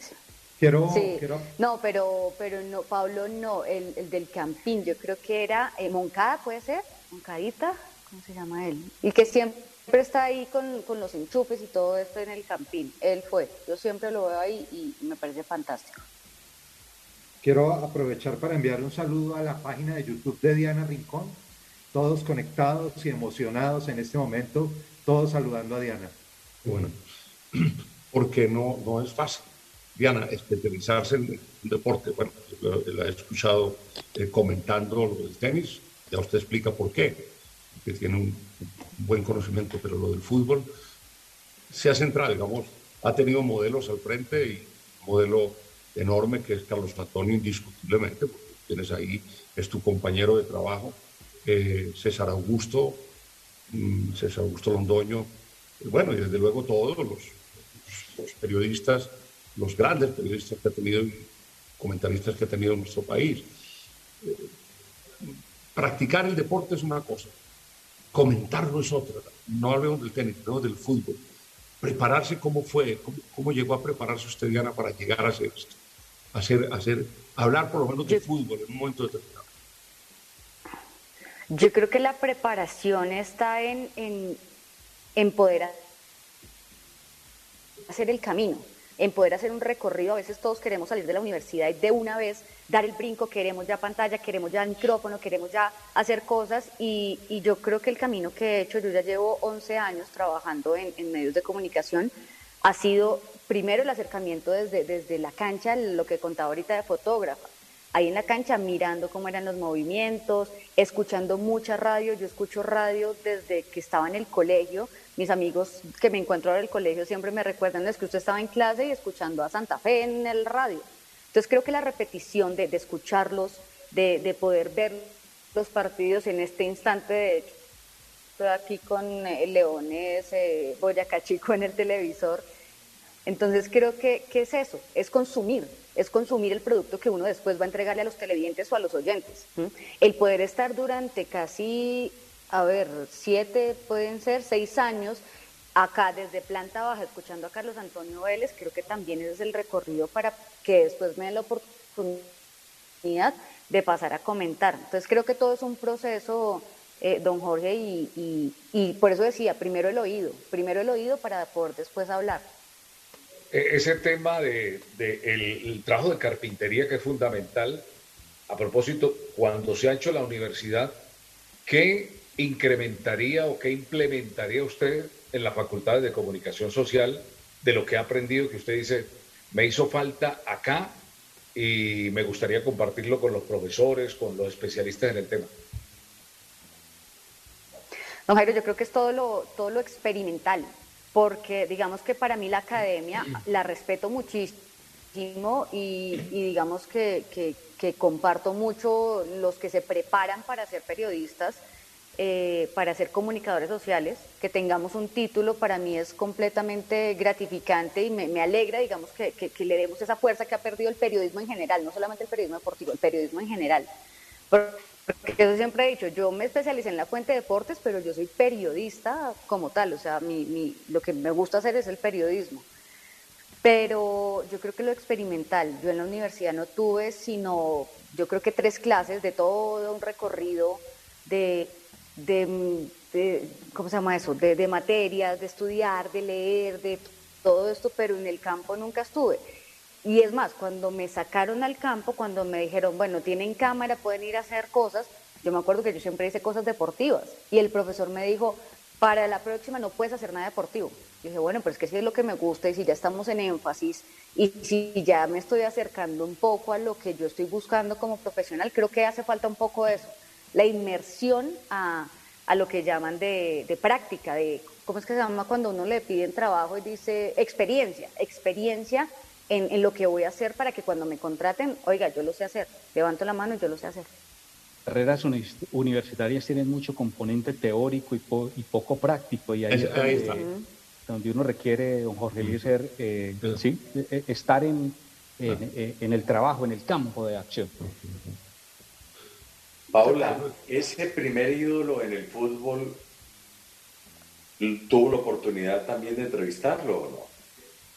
Quiero, Sí, quiero, no, pero no, Pablo no, el del Campín, yo creo que era Moncada, ¿puede ser? Moncadita, ¿cómo se llama él? El que siempre está ahí con los enchufes y todo esto en el Campín, él fue, yo siempre lo veo ahí y me parece fantástico. quiero aprovechar para enviar un saludo a la página de YouTube de Diana Rincón, todos conectados y emocionados en este momento, todos saludando a Diana. Bueno, porque no es fácil. Diana, especializarse en un deporte, bueno, la he escuchado comentando lo del tenis, ya usted explica por qué, que tiene un buen conocimiento, pero lo del fútbol se ha centrado, digamos, ha tenido modelos al frente y un modelo enorme que es Carlos Antonio, indiscutiblemente, porque tienes ahí, es tu compañero de trabajo, César Augusto, César Augusto Londoño, y bueno, y desde luego todos los periodistas, los grandes periodistas que ha tenido y comentaristas que ha tenido nuestro país. Practicar el deporte es una cosa, comentarlo es otra. No hablemos del tenis, hablemos del fútbol. Prepararse, ¿cómo fue? ¿Cómo llegó a prepararse usted, Diana, para llegar a hacer esto? Hablar por lo menos de Yo, fútbol en un momento determinado. yo creo que la preparación está en poder hacer el camino, en poder hacer un recorrido. A veces todos queremos salir de la universidad y de una vez dar el brinco, queremos ya pantalla, queremos ya micrófono, queremos ya hacer cosas y yo creo que el camino que he hecho, yo ya llevo 11 años trabajando en medios de comunicación, ha sido primero el acercamiento desde la cancha, lo que contaba ahorita de fotógrafa, ahí en la cancha mirando cómo eran los movimientos, escuchando mucha radio. Yo escucho radio desde que estaba en el colegio. Mis amigos que me encuentro ahora en el colegio siempre me recuerdan, es que usted estaba en clase y escuchando a Santa Fe en el radio. Entonces creo que la repetición de escucharlos, de poder ver los partidos en este instante, de hecho, estoy aquí con Leones, Boyacá Chico en el televisor. Entonces creo que es eso, es consumir el producto que uno después va a entregarle a los televidentes o a los oyentes. ¿Mm? El poder estar durante casi, a ver, 7, pueden ser 6 años, acá desde planta baja, escuchando a Carlos Antonio Vélez, creo que también ese es el recorrido para que después me den la oportunidad de pasar a comentar. Entonces creo que todo es un proceso, don Jorge, y por eso decía, primero el oído para poder después hablar. Ese tema de el trabajo de carpintería que es fundamental. A propósito, cuando se ha hecho la universidad, ¿qué incrementaría o qué implementaría usted en las facultades de comunicación social de lo que ha aprendido que usted dice, me hizo falta acá y me gustaría compartirlo con los profesores, con los especialistas en el tema? No, Jairo, yo creo que es todo lo experimental, porque digamos que para mí la academia la respeto muchísimo y digamos que comparto mucho los que se preparan para ser periodistas, para ser comunicadores sociales. Que tengamos un título para mí es completamente gratificante y me alegra, digamos, que le demos esa fuerza que ha perdido el periodismo en general, no solamente el periodismo deportivo, el periodismo en general. Porque eso siempre he dicho, yo me especialicé en la fuente de deportes, pero yo soy periodista como tal, o sea, lo que me gusta hacer es el periodismo. Pero yo creo que lo experimental, yo en la universidad no tuve sino, yo creo que 3 clases de todo un recorrido de, ¿cómo se llama eso? De materias, de estudiar, de leer, de todo esto, pero en el campo nunca estuve. Y es más, cuando me sacaron al campo, cuando me dijeron, bueno, tienen cámara, pueden ir a hacer cosas, yo me acuerdo que yo siempre hice cosas deportivas. Y el profesor me dijo, para la próxima no puedes hacer nada deportivo. Yo dije, bueno, pero es que si es lo que me gusta y si ya estamos en énfasis y si ya me estoy acercando un poco a lo que yo estoy buscando como profesional, creo que hace falta un poco de eso. La inmersión a lo que llaman de práctica, ¿cómo es que se llama cuando uno le piden trabajo y dice experiencia en lo que voy a hacer para que cuando me contraten, oiga, yo lo sé hacer, levanto la mano y yo lo sé hacer. Carreras universitarias tienen mucho componente teórico y poco práctico, y ahí es Ahí está. donde uno requiere, don Jorge Eliezer, ¿sí? Estar en el trabajo, en el campo de acción. Paula, ese primer ídolo en el fútbol, ¿tuvo la oportunidad también de entrevistarlo o no?